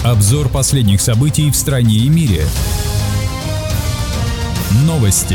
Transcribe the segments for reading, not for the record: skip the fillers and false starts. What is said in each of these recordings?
Обзор последних событий в стране и мире. Новости.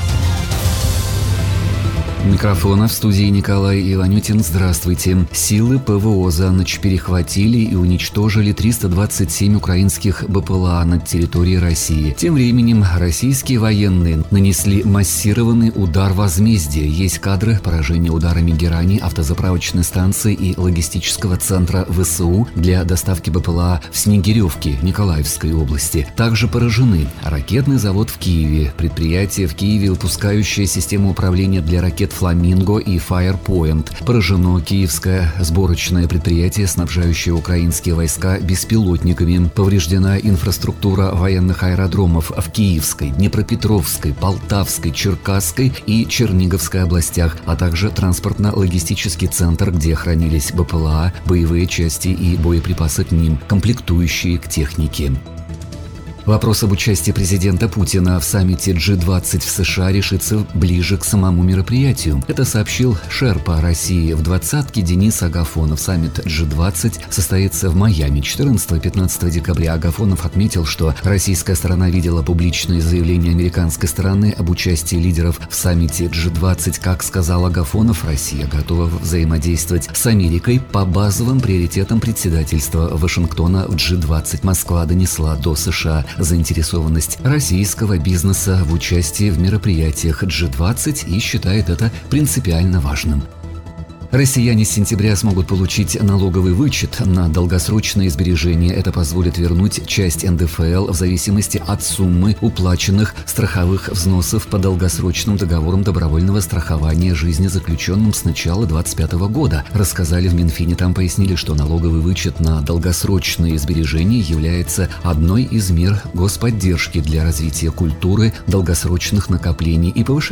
Микрофона в студии Николай Иванютин. Здравствуйте. Силы ПВО за ночь перехватили и уничтожили 327 украинских БПЛА над территорией России. Тем временем российские военные нанесли массированный удар возмездия. Есть кадры поражения ударами герани автозаправочной станции и логистического центра ВСУ для доставки БПЛА в Снегиревке Николаевской области. Также поражены ракетный завод в Киеве, предприятие в Киеве, выпускающее систему управления для ракет «Фламинго» и «Firepoint». Поражено киевское сборочное предприятие, снабжающее украинские войска беспилотниками. Повреждена инфраструктура военных аэродромов в Киевской, Днепропетровской, Полтавской, Черкасской и Черниговской областях, а также транспортно-логистический центр, где хранились БПЛА, боевые части и боеприпасы к ним, комплектующие к технике. Вопрос об участии президента Путина в саммите G20 в США решится ближе к самому мероприятию. Это сообщил шерпа России в двадцатке Денис Агафонов. Саммит G20 состоится в Майами 14-15 декабря. Агафонов отметил, что российская сторона видела публичные заявления американской стороны об участии лидеров в саммите G20. Как сказал Агафонов, Россия готова взаимодействовать с Америкой по базовым приоритетам председательства Вашингтона в G20. Москва донесла до США заинтересованность российского бизнеса в участии в мероприятиях G20 и считает это принципиально важным. Россияне с сентября смогут получить налоговый вычет на долгосрочные сбережения. Это позволит вернуть часть НДФЛ в зависимости от суммы уплаченных страховых взносов по долгосрочным договорам добровольного страхования жизни, заключенным с начала 2025 года. Рассказали в Минфине. Там пояснили, что налоговый вычет на долгосрочные сбережения является одной из мер господдержки для развития культуры долгосрочных накоплений и повышения